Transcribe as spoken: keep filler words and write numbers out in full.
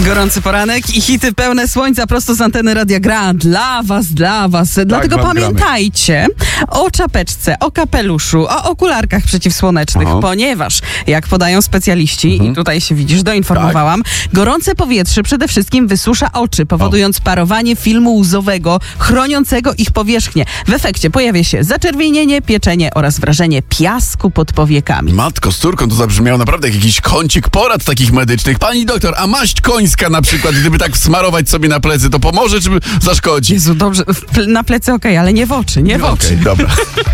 Gorący poranek i hity pełne słońca prosto z anteny Radia Gra. Dla was, dla was. Dlatego wam pamiętajcie o czapeczce, o kapeluszu, o okularkach przeciwsłonecznych, Aha. ponieważ, jak podają specjaliści, Mhm. i tutaj się widzisz, doinformowałam, gorące powietrze przede wszystkim wysusza oczy, powodując parowanie filmu łzowego, chroniącego ich powierzchnię. W efekcie pojawia się zaczerwienienie, pieczenie oraz wrażenie piasku pod powiekami. Matko z córką, to zabrzmiało naprawdę jak jakiś kącik porad takich medycznych. Pani doktor, a maść końska na przykład, gdyby tak smarować sobie na plecy, to pomoże czy zaszkodzi? Jezu, dobrze, w ple- na plecy okej, ale nie w oczy, nie w oczy. Okej, dobra.